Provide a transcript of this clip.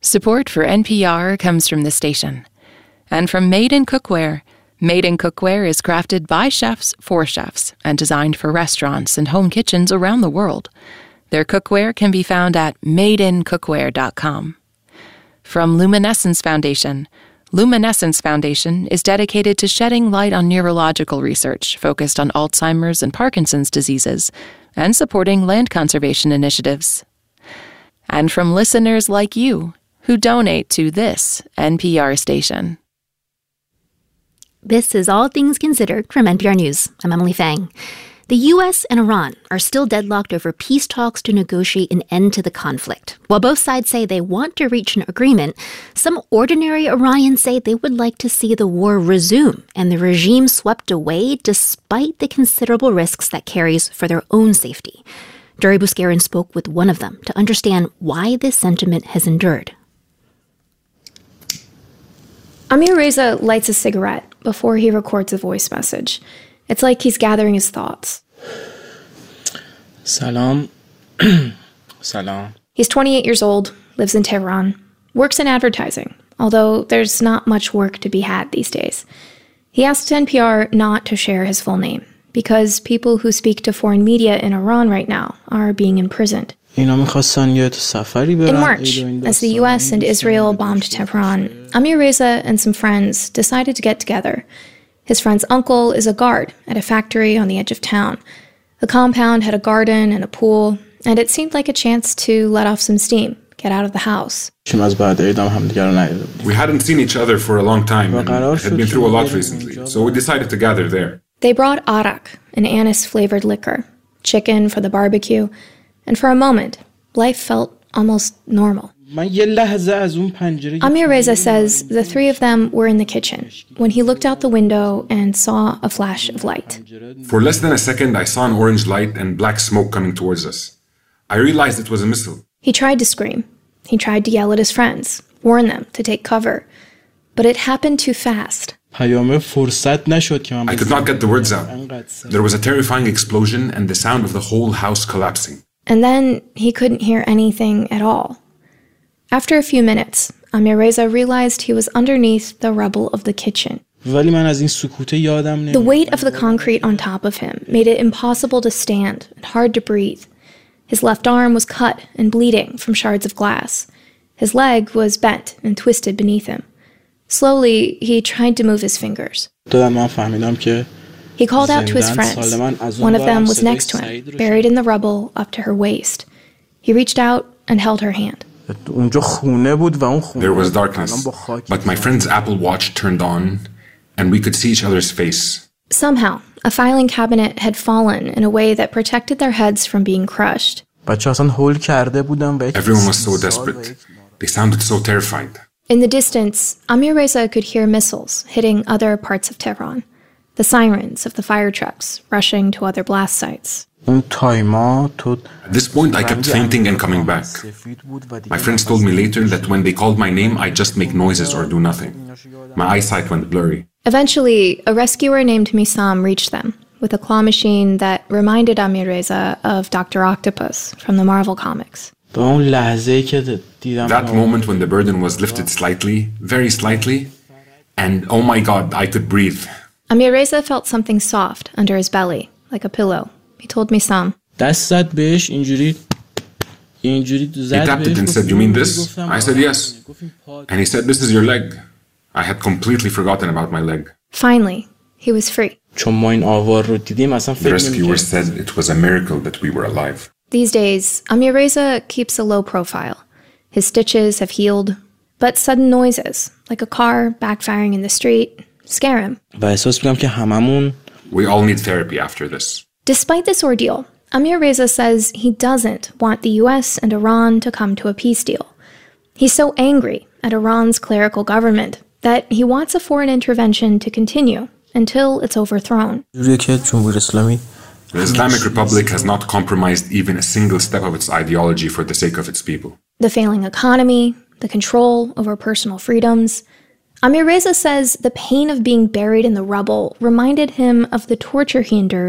Support for NPR comes from the station and from Made in Cookware. Made in Cookware is crafted by chefs for chefs and designed for restaurants and home kitchens around the world. Their cookware can be found at madeincookware.com. From Luminescence Foundation. Luminescence Foundation is dedicated to shedding light on neurological research focused on Alzheimer's and Parkinson's diseases and supporting land conservation initiatives. And from listeners like you who donate to this NPR station. This is All Things Considered from NPR News. I'm Emily Fang. The U.S. and Iran are still deadlocked over peace talks to negotiate an end to the conflict. While both sides say they want to reach an agreement, some ordinary Iranians say they would like to see the war resume and the regime swept away despite the considerable risks that carries for their own safety. Duri Bouskarin spoke with one of them to understand why this sentiment has endured. Amir Reza lights a cigarette before he records a voice message. It's like he's gathering his thoughts. Salam. Salam. He's 28 years old, lives in Tehran, works in advertising, although there's not much work to be had these days. He asked NPR not to share his full name because people who speak to foreign media in Iran right now are being imprisoned. In March, as the U.S. and Israel bombed Tehran, Amir Reza and some friends decided to get together. His friend's uncle is a guard at a factory on the edge of town. The compound had a garden and a pool, and it seemed like a chance to let off some steam, get out of the house. We hadn't seen each other for a long time and had been through a lot recently, so we decided to gather there. They brought arak, an anise-flavored liquor, chicken for the barbecue, and for a moment, life felt almost normal. Amir Reza says the three of them were in the kitchen when he looked out the window and saw a flash of light. For less than a second, I saw an orange light and black smoke coming towards us. I realized it was a missile. He tried to scream. He tried to yell at his friends, warn them to take cover. But it happened too fast. I could not get the words out. There was a terrifying explosion and the sound of the whole house collapsing. And then he couldn't hear anything at all. After a few minutes, Amir Reza realized he was underneath the rubble of the kitchen. The weight of the concrete on top of him made it impossible to stand and hard to breathe. His left arm was cut and bleeding from shards of glass. His leg was bent and twisted beneath him. Slowly, he tried to move his fingers. He called out to his friends. One of them was next to him, buried in the rubble up to her waist. He reached out and held her hand. There was darkness, but my friend's Apple Watch turned on, and we could see each other's face. Somehow, a filing cabinet had fallen in a way that protected their heads from being crushed. Everyone was so desperate. They sounded so terrified. In the distance, Amir Reza could hear missiles hitting other parts of Tehran. The sirens of the fire trucks rushing to other blast sites. At this point, I kept fainting and coming back. My friends told me later that when they called my name, I'd just make noises or do nothing. My eyesight went blurry. Eventually, a rescuer named Misam reached them with a claw machine that reminded Amir Reza of Dr. Octopus from the Marvel comics. That moment when the burden was lifted slightly, very slightly, and oh my God, I could breathe. Amir Reza felt something soft under his belly, like a pillow. He told Misam. He tapped it and said, "You mean this?" I said, "Yes." And he said, "This is your leg." I had completely forgotten about my leg. Finally, he was free. The rescuers said it was a miracle that we were alive. These days, Amir Reza keeps a low profile. His stitches have healed, but sudden noises, like a car backfiring in the street, scare him. We all need therapy after this. Despite this ordeal, Amir Reza says he doesn't want the U.S. and Iran to come to a peace deal. He's so angry at Iran's clerical government that he wants a foreign intervention to continue until it's overthrown. The Islamic Republic has not compromised even a single step of its ideology for the sake of its people. The failing economy, the control over personal freedoms. Amir Reza says the pain of being buried in the rubble reminded him of the torture he endured